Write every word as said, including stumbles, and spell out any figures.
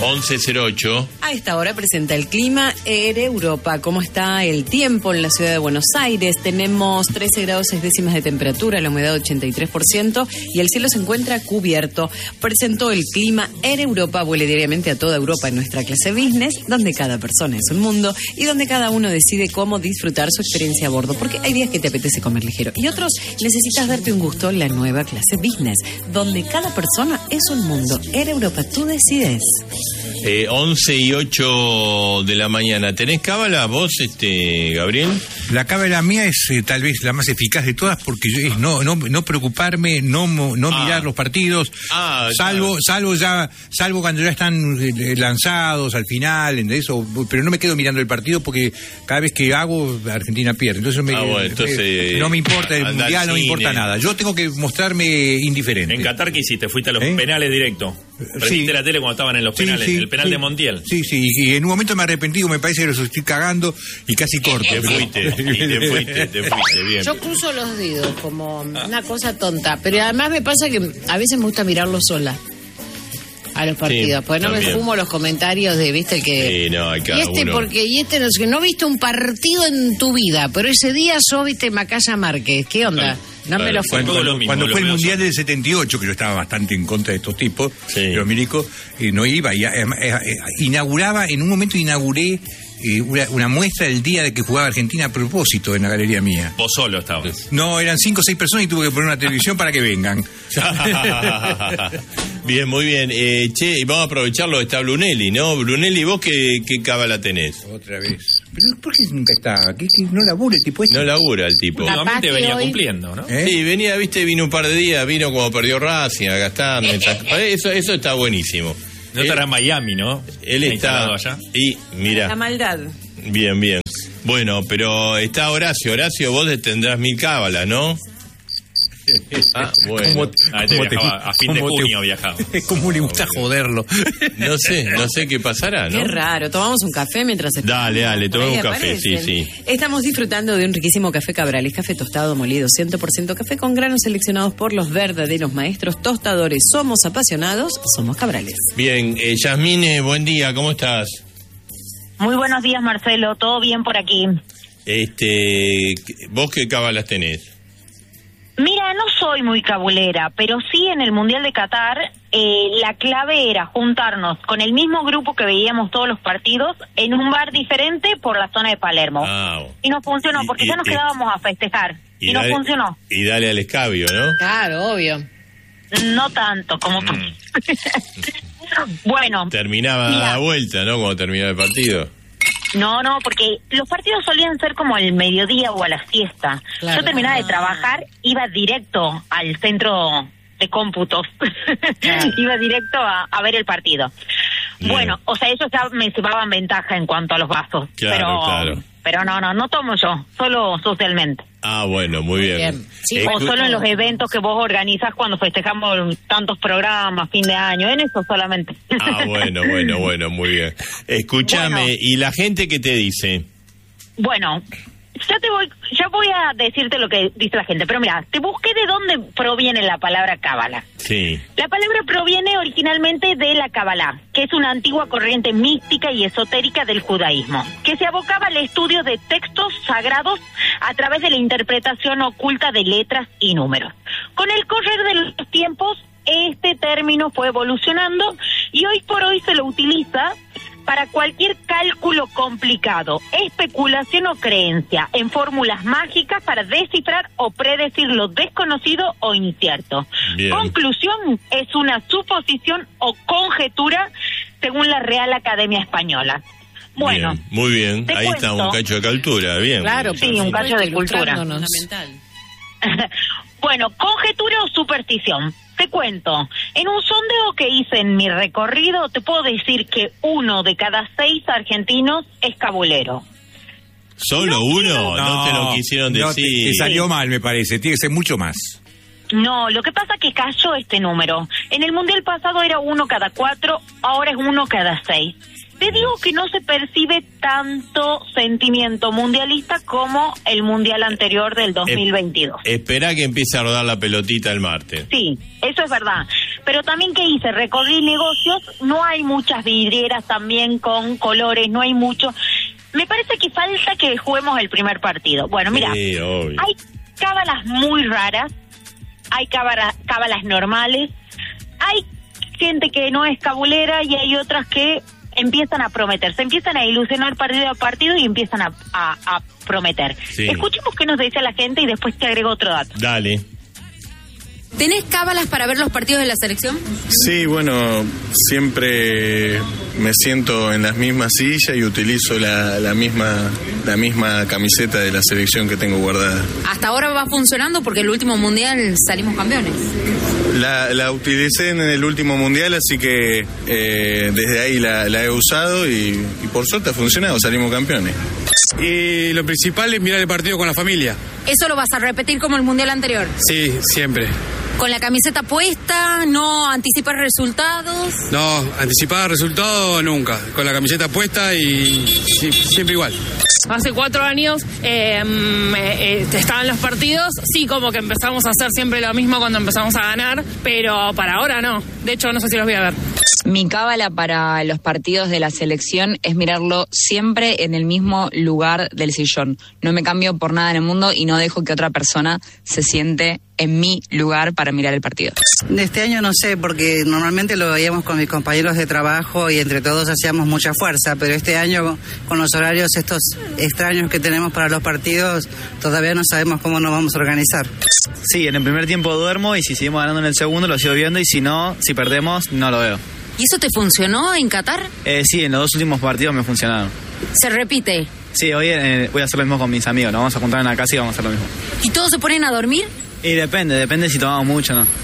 once cero ocho. A esta hora presenta el clima en Europa. ¿Cómo está el tiempo en la ciudad de Buenos Aires? Tenemos trece grados seis décimas de temperatura, la humedad ochenta y tres por ciento y el cielo se encuentra cubierto. Presentó el clima en Europa. Vuele diariamente a toda Europa en nuestra clase business, donde cada persona es un mundo y donde cada uno decide cómo disfrutar su experiencia a bordo. Porque hay días que te apetece comer ligero y otros necesitas darte un gusto en la nueva clase business, donde cada persona es un mundo. En Europa tú decides. Eh, once y ocho de la mañana. ¿Tenés cábala vos, este, Gabriel? La cábala mía es eh, tal vez la más eficaz de todas porque es no no no preocuparme, no no ah. mirar los partidos, ah, salvo claro. salvo ya salvo cuando ya están eh, lanzados al final, ¿entendés? O, pero no me quedo mirando el partido porque cada vez que hago Argentina pierde. Entonces, me, ah, bueno, entonces eh, no me importa el mundial, no me importa nada. Yo tengo que mostrarme indiferente. ¿En Qatar qué hiciste? ¿Fuiste a los ¿Eh? penales directo? ¿Prendiste sí. la tele cuando estaban en los penales? Sí, sí, el penal sí. de Montiel. Sí, sí, y en un momento me arrepentí, me parece que los estoy cagando y casi corto. Te fuiste, y te fuiste, te fuiste, bien. Yo cruzo los dedos como una cosa tonta, pero además me pasa que a veces me gusta mirarlo sola a los partidos, sí, porque no también. me fumo los comentarios de, viste, que... Sí, no, hay cada y este uno. porque, y este no sé, no viste un partido en tu vida, pero ese día sos, viste, Macaya Márquez, ¿qué onda? No claro, me lo cuando, fumo. cuando, cuando fue el Mundial del setenta y ocho, que yo estaba bastante en contra de estos tipos, sí. los milicos, eh, no iba, y, eh, eh, inauguraba, en un momento inauguré eh, una, una muestra del día de que jugaba Argentina a propósito en la galería mía. ¿Vos solo estabas? No, eran cinco o seis personas y tuve que poner una televisión para que vengan. Bien, muy bien. Eh, che, y vamos a aprovecharlo, está Brunelli, ¿no? Brunelli, ¿vos qué, qué cábala tenés? Otra vez. ¿Pero por qué nunca está? ¿Qué, qué, no labura el tipo este? No labura el tipo. Últimamente venía hoy... cumpliendo, ¿no? ¿Eh? Sí, venía, viste, vino un par de días, vino como perdió Racing, acá está. Eso, eso está buenísimo. No él, estará en Miami, ¿no? Él está allá. Y mira. La maldad. Bien, bien. Bueno, pero está Horacio. Horacio, vos tendrás mil cábalas, ¿no? Ah, bueno. ¿Cómo, ah, cómo te viajaba, te, a fin de junio te, viajaba. Es como le gusta joderlo. No sé, no sé qué pasará, ¿no? Qué raro. Tomamos un café mientras... Dale, dale, tomemos un café, aparecen. sí, sí. Estamos disfrutando de un riquísimo café Cabrales, café tostado molido, cien por ciento café con granos seleccionados por los verdaderos maestros tostadores. Somos apasionados, somos Cabrales. Bien, eh, Yasmine, buen día, ¿cómo estás? Muy buenos días, Marcelo, todo bien por aquí. Este, ¿vos qué cábalas tenés? Mira, no soy muy cabulera, pero sí en el Mundial de Qatar eh, la clave era juntarnos con el mismo grupo que veíamos todos los partidos en un bar diferente por la zona de Palermo. Ah, y no funcionó, y, porque y, ya nos y, quedábamos a festejar. Y, y dale, no funcionó. Y dale al escabio, ¿no? Claro, obvio. No tanto como tú. Mm. Bueno. Terminaba mira, a la vuelta, ¿no? Cuando terminaba el partido. No, no, porque los partidos solían ser como al mediodía o a la siesta. Claro. Yo terminaba de trabajar, iba directo al centro de cómputos. Claro. Iba directo a, a ver el partido. Bien. Bueno, o sea, ellos ya me llevaban ventaja en cuanto a los vasos. Claro, pero, claro. Pero no, no, no tomo yo, solo socialmente. Ah, bueno, muy bien. bien. Sí, eh, o solo en los eventos que vos organizás cuando festejamos tantos programas, fin de año, en eso solamente. Ah, bueno, bueno, bueno, muy bien. Escúchame, bueno, ¿y la gente qué te dice? Bueno, ya te voy, ya voy a decirte lo que dice la gente, pero mira, te busqué de dónde proviene la palabra cábala. Sí. La palabra proviene originalmente de la Kabbalah, que es una antigua corriente mística y esotérica del judaísmo, que se abocaba al estudio de textos sagrados a través de la interpretación oculta de letras y números. Con el correr de los tiempos, este término fue evolucionando y hoy por hoy se lo utiliza para cualquier cálculo complicado, especulación o creencia en fórmulas mágicas para descifrar o predecir lo desconocido o incierto. Bien. Conclusión, es una suposición o conjetura según la Real Academia Española. Bueno, bien, muy bien, ahí cuento, está un cacho de cultura, bien. Claro, sí, un cacho de cultura. Fundamental. Bueno, conjetura o superstición. Te cuento, en un sondeo que hice en mi recorrido, te puedo decir que uno de cada seis argentinos es cabulero. ¿Solo no, uno? No, no te lo quisieron decir. No, te, te salió mal, me parece, tiene que ser mucho más. No, lo que pasa es que cayó este número. En el Mundial pasado era uno cada cuatro, ahora es uno cada seis. te digo que no se percibe tanto sentimiento mundialista como el mundial anterior del dos mil veintidós. Eh, espera que empiece a rodar la pelotita el martes. Sí, eso es verdad. Pero también, ¿qué hice? Recorrí negocios, no hay muchas vidrieras también con colores, no hay mucho. Me parece que falta que juguemos el primer partido. Bueno, mira, sí, obvio. Hay cábalas muy raras, hay cábalas, cábalas normales, hay gente que no es cabulera y hay otras que empiezan a prometer, se empiezan a ilusionar partido a partido y empiezan a, a, a prometer. Sí. Escuchemos qué nos dice la gente y después te agrego otro dato. Dale. ¿Tenés cábalas para ver los partidos de la selección? Sí, bueno, siempre me siento en las mismas sillas y utilizo la, la misma la misma camiseta de la selección que tengo guardada. Hasta ahora va funcionando porque el último mundial salimos campeones. La, la utilicé en el último mundial, así que eh, desde ahí la, la he usado y, y por suerte ha funcionado, salimos campeones. Y lo principal es mirar el partido con la familia. ¿Eso lo vas a repetir como el mundial anterior? Sí, siempre. ¿Con la camiseta puesta? ¿No anticipar resultados? No, anticipar resultados nunca. Con la camiseta puesta y sí, siempre igual. Hace cuatro años eh, eh, estaban los partidos, sí, como que empezamos a hacer siempre lo mismo cuando empezamos a ganar, pero para ahora no. De hecho, no sé si los voy a ver. Mi cábala para los partidos de la selección es mirarlo siempre en el mismo lugar del sillón. No me cambio por nada en el mundo y no dejo que otra persona se siente en mi lugar para mirar el partido. Este año no sé, porque normalmente lo veíamos con mis compañeros de trabajo y entre todos hacíamos mucha fuerza, pero este año con los horarios estos extraños que tenemos para los partidos, todavía no sabemos cómo nos vamos a organizar. Sí, en el primer tiempo duermo y si seguimos ganando en el segundo lo sigo viendo y si no, si perdemos, no lo veo. ¿Y eso te funcionó en Qatar? Eh, sí, en los dos últimos partidos me funcionaron. ¿Se repite? Sí, hoy eh, voy a hacer lo mismo con mis amigos, nos vamos a juntar en la casa y vamos a hacer lo mismo. ¿Y todos se ponen a dormir? Y depende, depende si tomamos mucho o no.